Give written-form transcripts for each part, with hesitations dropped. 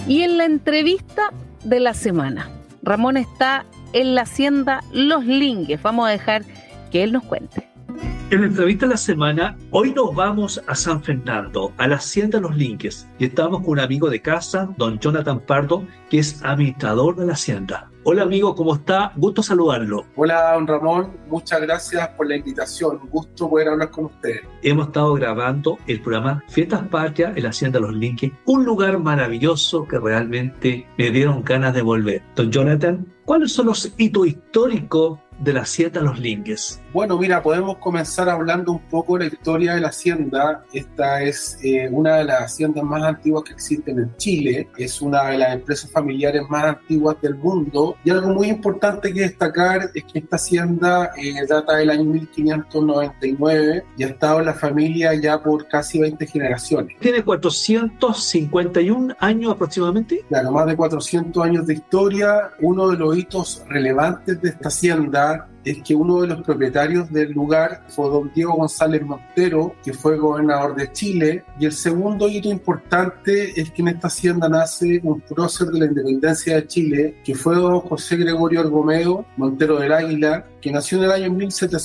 Y en la entrevista de la semana, Ramón está en la hacienda Los Lingues. Vamos a dejar que él nos cuente. En la entrevista de la semana, hoy nos vamos a San Fernando, a la hacienda Los Lingues, y estamos con un amigo de casa, don Jonathan Pardo, que es administrador de la hacienda. Hola amigo, ¿cómo está? Gusto saludarlo. Hola don Ramón, muchas gracias por la invitación, gusto poder hablar con ustedes. Hemos estado grabando el programa Fiestas Patrias en la hacienda Los Lingues, un lugar maravilloso que realmente me dieron ganas de volver. Don Jonathan, ¿cuáles son los hitos históricos de la hacienda Los Lingues? Bueno, mira, podemos comenzar hablando un poco de la historia de la hacienda. Esta es una de las haciendas más antiguas que existen en Chile. Es una de las empresas familiares más antiguas del mundo. Y algo muy importante que destacar es que esta hacienda data del año 1599 y ha estado en la familia ya por casi 20 generaciones. ¿Tiene 451 años aproximadamente? Claro, más de 400 años de historia. Uno de los hitos relevantes de esta hacienda es que uno de los propietarios del lugar fue don Diego González Montero, que fue gobernador de Chile. Y el segundo hito importante es que en esta hacienda nace un prócer de la independencia de Chile, que fue don José Gregorio Argomeo Montero del Águila, que nació en el año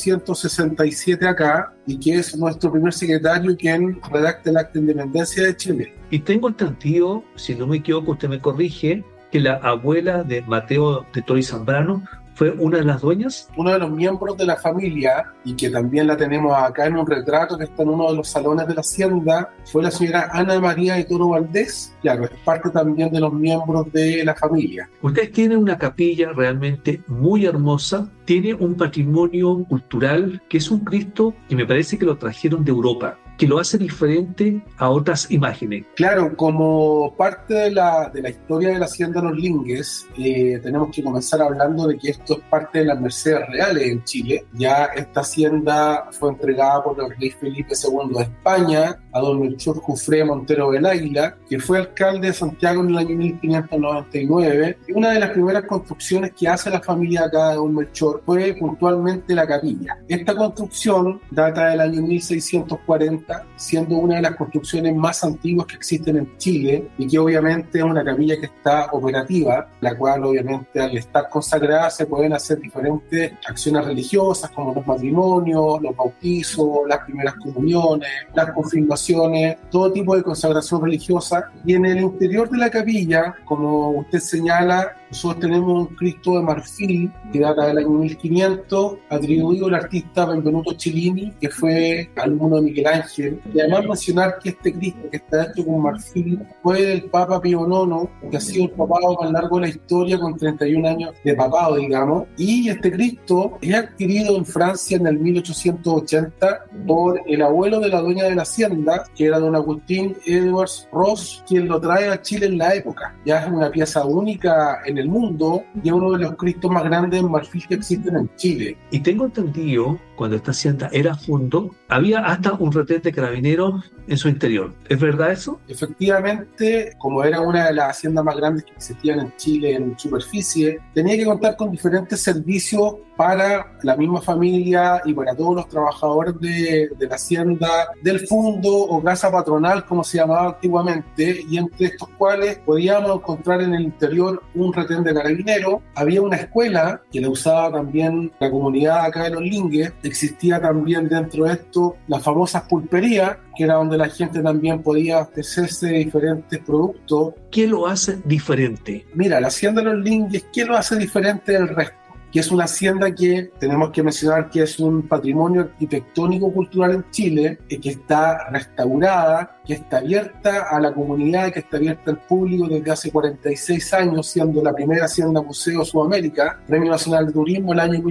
1767 acá y que es nuestro primer secretario quien redacta el Acta de Independencia de Chile. Y tengo entendido, si no me equivoco, usted me corrige, que la abuela de Mateo de Toro y Zambrano fue una de las dueñas. Uno de los miembros de la familia, y que también la tenemos acá en un retrato que está en uno de los salones de la hacienda, fue la señora Ana María de Toro Valdés. Claro, es parte también de los miembros de la familia. Ustedes tienen una capilla realmente muy hermosa, tiene un patrimonio cultural que es un Cristo que me parece que lo trajeron de Europa, que lo hace diferente a otras imágenes. Claro, como parte de la historia de la hacienda Los Lingues, tenemos que comenzar hablando de que esto es parte de las Mercedes Reales en Chile. Ya esta hacienda fue entregada por el rey Felipe II de España a don Melchor Jufré Montero del Águila, que fue alcalde de Santiago en el año 1599. Y una de las primeras construcciones que hace la familia acá de don Melchor fue puntualmente la capilla. Esta construcción data del año 1640, siendo una de las construcciones más antiguas que existen en Chile y que obviamente es una capilla que está operativa, la cual obviamente al estar consagrada se pueden hacer diferentes acciones religiosas como los matrimonios, los bautizos, las primeras comuniones, las confirmaciones, todo tipo de consagración religiosa. Y en el interior de la capilla, como usted señala, nosotros tenemos un Cristo de marfil que data del año 1500, atribuido al artista Benvenuto Cellini, que fue alumno de Miguel Ángel. Y además mencionar que este Cristo, que está hecho con marfil, fue del Papa Pío IX, que ha sido el papado más largo de la historia, con 31 años de papado, digamos. Y este Cristo es adquirido en Francia en el 1880 por el abuelo de la dueña de la hacienda, que era don Agustín Edwards Ross, quien lo trae a Chile en la época. Ya es una pieza única en el mundo y es uno de los Cristos más grandes en marfil que existen en Chile. Y tengo entendido, cuando esta hacienda era fondo, había hasta un retén de carabineros en su interior. ¿Es verdad eso? Efectivamente, como era una de las haciendas más grandes que existían en Chile en superficie, tenía que contar con diferentes servicios para la misma familia y para todos los trabajadores de la hacienda, del fondo o casa patronal, como se llamaba antiguamente, y entre estos cuales podíamos encontrar en el interior un retén de carabineros. Había una escuela que la usaba también la comunidad acá de Los Lingues. Existía también dentro de esto las famosas pulperías, que era donde la gente también podía abastecerse de diferentes productos. ¿Qué lo hace diferente? Mira, la hacienda de Los Lingues, ¿qué lo hace diferente del resto? Que es una hacienda que tenemos que mencionar que es un patrimonio arquitectónico cultural en Chile, que está restaurada, que está abierta a la comunidad, que está abierta al público desde hace 46 años, siendo la primera hacienda museo Sudamérica, Premio Nacional de Turismo el año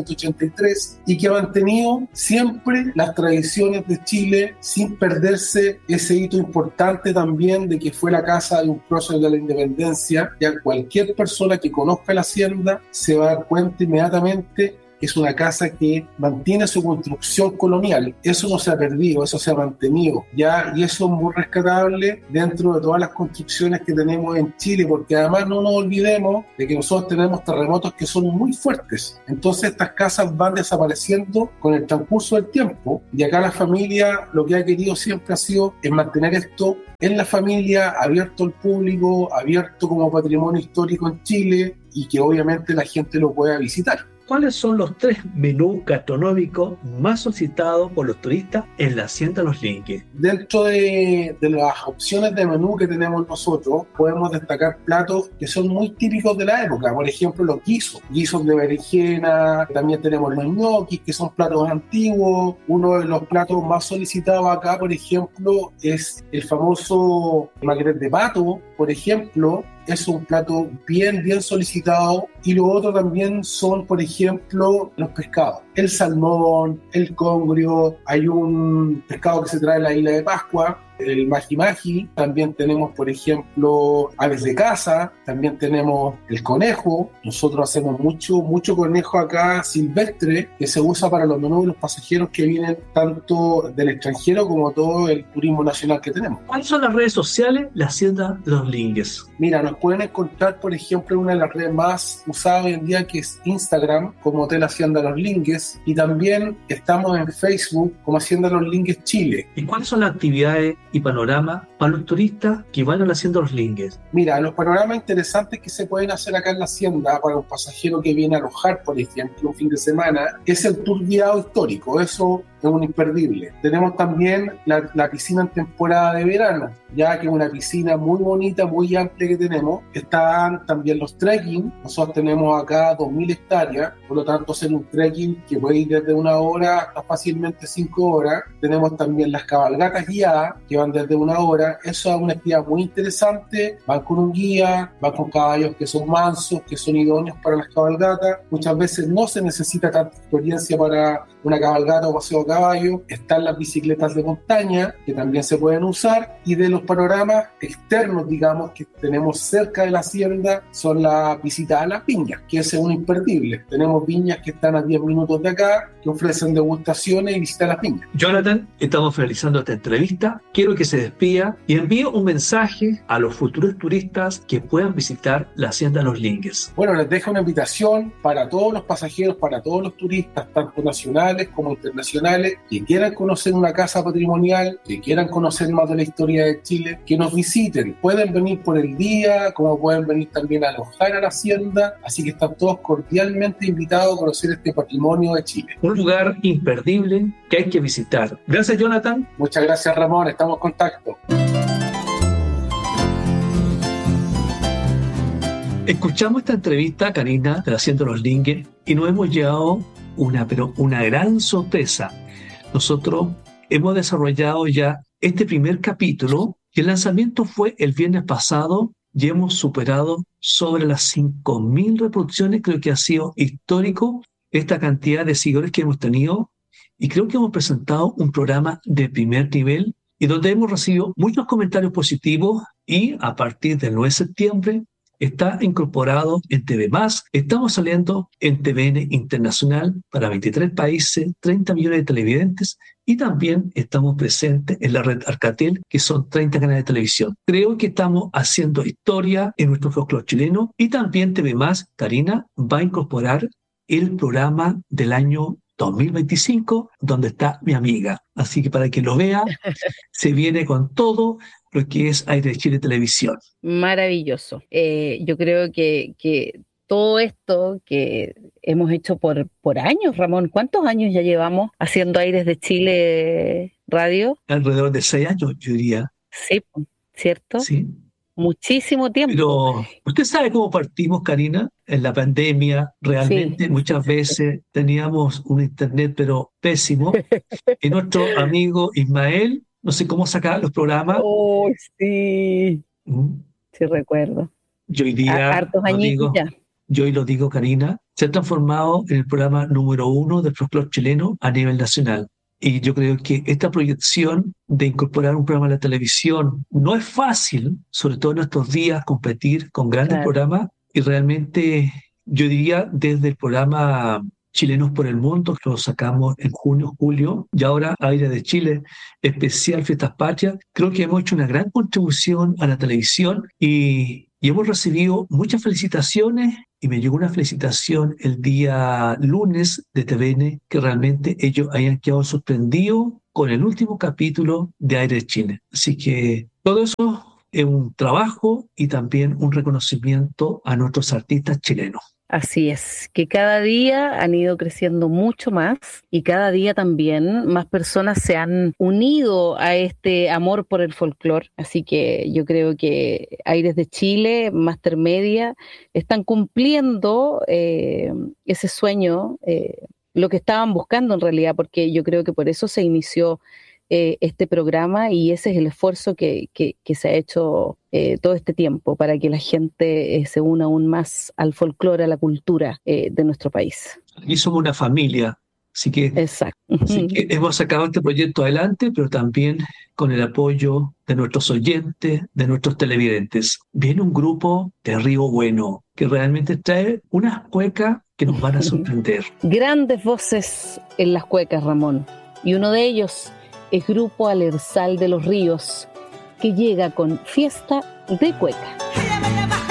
1983, y que ha mantenido siempre las tradiciones de Chile sin perderse ese hito importante también de que fue la casa de un prócer de la independencia. Ya cualquier persona que conozca la hacienda se va a dar cuenta inmediatamente que es una casa que mantiene su construcción colonial. Eso no se ha perdido, eso se ha mantenido, ¿ya? Y eso es muy rescatable dentro de todas las construcciones que tenemos en Chile, porque además no nos olvidemos de que nosotros tenemos terremotos que son muy fuertes. Entonces estas casas van desapareciendo con el transcurso del tiempo, y acá la familia lo que ha querido siempre ha sido es mantener esto en la familia, abierto al público, abierto como patrimonio histórico en Chile, y que obviamente la gente lo pueda visitar. ¿Cuáles son los 3 menús gastronómicos más solicitados por los turistas en la Hacienda Los Linques? Dentro de las opciones de menú que tenemos nosotros, podemos destacar platos que son muy típicos de la época. Por ejemplo, los guisos de berenjena. También tenemos los ñoquis, que son platos antiguos. Uno de los platos más solicitados acá, por ejemplo, es el famoso magret de pato, por ejemplo. Es un plato bien solicitado. Y lo otro también son, por ejemplo, los pescados. El salmón, el congrio, hay un pescado que se trae de la isla de Pascua, el maji-maji. También tenemos, por ejemplo, aves de caza. También tenemos el conejo. Nosotros hacemos mucho conejo acá silvestre, que se usa para los menús de los pasajeros que vienen tanto del extranjero como todo el turismo nacional que tenemos. ¿Cuáles son las redes sociales de la Hacienda Los Linques? Mira, nos pueden encontrar, por ejemplo, en una de las redes más usadas hoy en día, que es Instagram, como Hotel Hacienda Los Linques, y también estamos en Facebook como Hacienda Los Linques Chile. ¿Y cuáles son las actividades y panoramas para los turistas que van a la Hacienda Los Linques? Mira, los panoramas interesantes que se pueden hacer acá en la Hacienda para un pasajero que viene a alojar, por ejemplo, un fin de semana, es el tour guiado histórico. Eso es un imperdible. Tenemos también la piscina en temporada de verano, ya que es una piscina muy bonita, muy amplia que tenemos. Están también los trekking. Nosotros tenemos acá 2000 hectáreas, por lo tanto hacer un trekking que puede ir desde 1 hora hasta fácilmente 5 horas. Tenemos también las cabalgatas guiadas, que van desde 1 hora. Eso es una actividad muy interesante. Van con un guía, van con caballos que son mansos, que son idóneos para las cabalgatas. Muchas veces no se necesita tanta experiencia para una cabalgata o paseo a caballo. Están las bicicletas de montaña, que también se pueden usar. Y de los panoramas externos, digamos, que tenemos cerca de la hacienda, son las visitas a las viñas, que es un imperdible. Tenemos viñas que están a 10 minutos de acá, que ofrecen degustaciones y visitas a las viñas. Jonathan, estamos finalizando esta entrevista. Quiero que se despida y envíe un mensaje a los futuros turistas que puedan visitar la Hacienda Los Linques. Bueno, les dejo una invitación para todos los pasajeros, para todos los turistas, tanto nacionales como internacionales, que quieran conocer una casa patrimonial, que quieran conocer más de la historia de Chile, que nos visiten. Pueden venir por el día, como pueden venir también a alojar a la hacienda, así que están todos cordialmente invitados a conocer este patrimonio de Chile. Un lugar imperdible que hay que visitar. Gracias, Jonathan. Muchas gracias, Ramón. Estamos en contacto. Escuchamos esta entrevista, Karina, de la Hacienda Los Linques, y nos hemos llevado una gran sorpresa. Nosotros hemos desarrollado ya este primer capítulo, y el lanzamiento fue el viernes pasado, y hemos superado sobre las 5.000 reproducciones. Creo que ha sido histórico esta cantidad de seguidores que hemos tenido, y creo que hemos presentado un programa de primer nivel y donde hemos recibido muchos comentarios positivos, y a partir del 9 de septiembre está incorporado en TV+. Estamos saliendo en TVN Internacional para 23 países, 30 millones de televidentes, y también estamos presentes en la red Alcatel, que son 30 canales de televisión. Creo que estamos haciendo historia en nuestro folclore chileno, y también TV+, Karina, va a incorporar el programa del año 2025, donde está mi amiga. Así que para que lo vea, se viene con todo lo que es Aire de Chile Televisión. Maravilloso. Yo creo que todo esto que hemos hecho por años, Ramón, ¿cuántos años ya llevamos haciendo Aires de Chile Radio? Alrededor de 6 años, yo diría. Sí, ¿cierto? Sí. Muchísimo tiempo. Pero usted sabe cómo partimos, Karina, en la pandemia. Realmente sí, muchas veces teníamos un internet pero pésimo, y nuestro amigo Ismael, no sé cómo sacaba los programas. Oh, sí. Sí, recuerdo. Yo hoy día hartos añitos ya. Yo hoy lo digo, Karina, se ha transformado en el programa número 1 del folclore chileno a nivel nacional. Y yo creo que esta proyección de incorporar un programa a la televisión no es fácil, sobre todo en estos días, competir con grandes programas. Y realmente, yo diría, desde el programa Chilenos por el Mundo, que lo sacamos en junio, julio, y ahora Aire de Chile, especial Fiestas Patrias. Creo que hemos hecho una gran contribución a la televisión y hemos recibido muchas felicitaciones y me llegó una felicitación el día lunes de TVN que realmente ellos hayan quedado sorprendidos con el último capítulo de Aire de Chile. Así que todo eso es un trabajo y también un reconocimiento a nuestros artistas chilenos. Así es, que cada día han ido creciendo mucho más y cada día también más personas se han unido a este amor por el folclore. Así que yo creo que Aires de Chile, Master Media, están cumpliendo ese sueño, lo que estaban buscando en realidad, porque yo creo que por eso se inició este programa y ese es el esfuerzo que se ha hecho todo este tiempo para que la gente se una aún más al folclore, a la cultura de nuestro país. Aquí somos una familia, así que hemos sacado este proyecto adelante, pero también con el apoyo de nuestros oyentes, de nuestros televidentes. Viene un grupo de Río Bueno que realmente trae unas cuecas que nos van a sorprender. Grandes voces en las cuecas, Ramón, y uno de ellos es Grupo Alersal de los Ríos, que llega con Fiesta de Cueca.